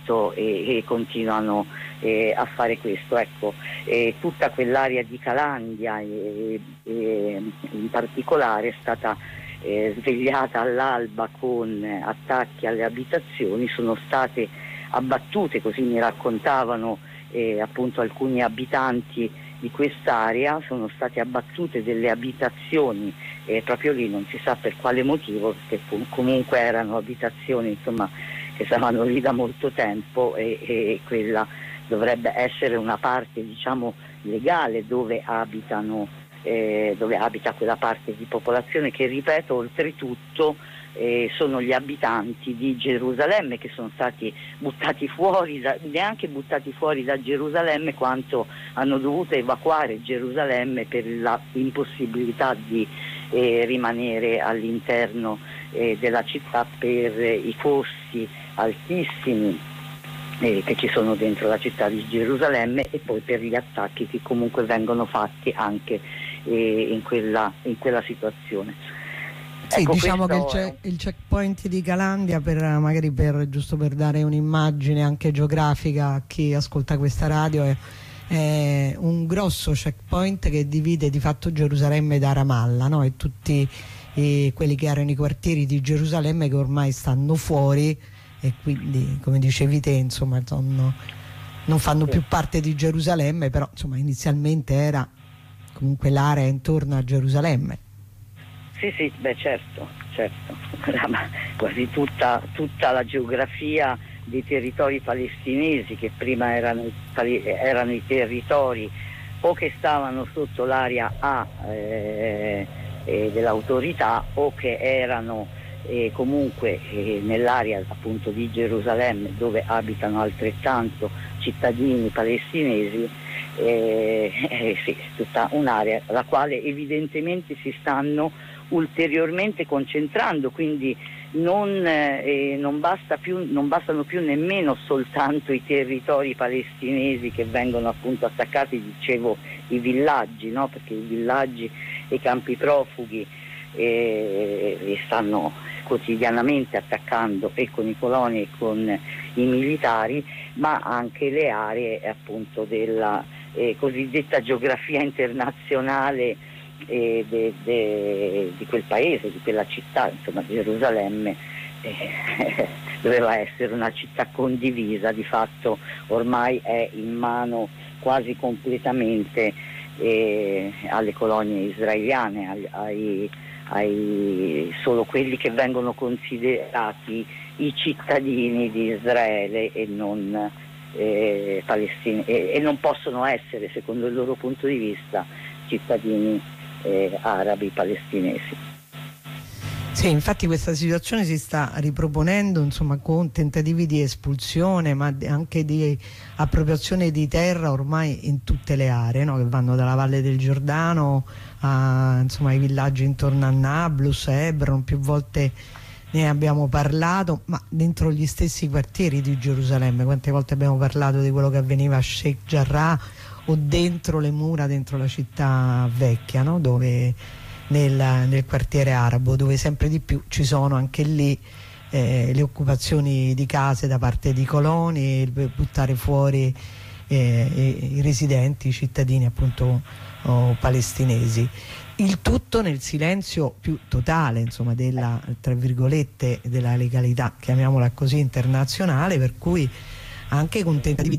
e continuano a fare questo. Ecco, tutta quell'area di Calandia in particolare è stata svegliata all'alba con attacchi alle abitazioni. Sono state abbattute, così mi raccontavano appunto alcuni abitanti di quest'area, sono state abbattute delle abitazioni proprio lì, non si sa per quale motivo, perché comunque erano abitazioni insomma che stavano lì da molto tempo, e quella dovrebbe essere una parte diciamo legale dove abita quella parte di popolazione che, ripeto, oltretutto sono gli abitanti di Gerusalemme, che sono stati buttati fuori, neanche buttati fuori da Gerusalemme, quanto hanno dovuto evacuare Gerusalemme per la impossibilità di rimanere all'interno della città per i costi altissimi che ci sono dentro la città di Gerusalemme, e poi per gli attacchi che comunque vengono fatti anche in quella situazione. Sì, ecco, diciamo che il checkpoint di Calandia, giusto per dare un'immagine anche geografica a chi ascolta questa radio, è un grosso checkpoint che divide di fatto Gerusalemme da Ramallah, no? E tutti quelli che erano i quartieri di Gerusalemme che ormai stanno fuori, e quindi, come dicevi te, insomma, non fanno più parte di Gerusalemme, però insomma inizialmente era comunque l'area intorno a Gerusalemme. Sì, beh, certo, quasi tutta la geografia dei territori palestinesi, che prima erano i territori o che stavano sotto l'area A dell'autorità, o che erano comunque nell'area appunto di Gerusalemme, dove abitano altrettanto cittadini palestinesi. Sì, tutta un'area la quale evidentemente si stanno ulteriormente concentrando, quindi non bastano più nemmeno soltanto i territori palestinesi che vengono appunto attaccati, dicevo i villaggi, no? Perché i villaggi e i campi profughi li stanno quotidianamente attaccando, e con i coloni e con i militari, ma anche le aree appunto della cosiddetta geografia internazionale di quel paese, di quella città. Insomma, Gerusalemme doveva essere una città condivisa, di fatto ormai è in mano quasi completamente alle colonie israeliane, ai solo quelli che vengono considerati i cittadini di Israele e non palestinesi, e non possono essere, secondo il loro punto di vista, cittadini arabi palestinesi. Sì, infatti questa situazione si sta riproponendo, insomma, con tentativi di espulsione, ma anche di appropriazione di terra ormai in tutte le aree, no? Che vanno dalla Valle del Giordano ai villaggi intorno a Nablus, Hebron. Più volte ne abbiamo parlato, ma dentro gli stessi quartieri di Gerusalemme. Quante volte abbiamo parlato di quello che avveniva a Sheikh Jarrah, o dentro le mura, dentro la città vecchia, no? Dove nel quartiere arabo, dove sempre di più ci sono anche lì le occupazioni di case da parte di coloni, buttare fuori i residenti, i cittadini appunto palestinesi. Il tutto nel silenzio più totale, insomma, della, tra virgolette, della legalità, chiamiamola così, internazionale, per cui anche con tentativi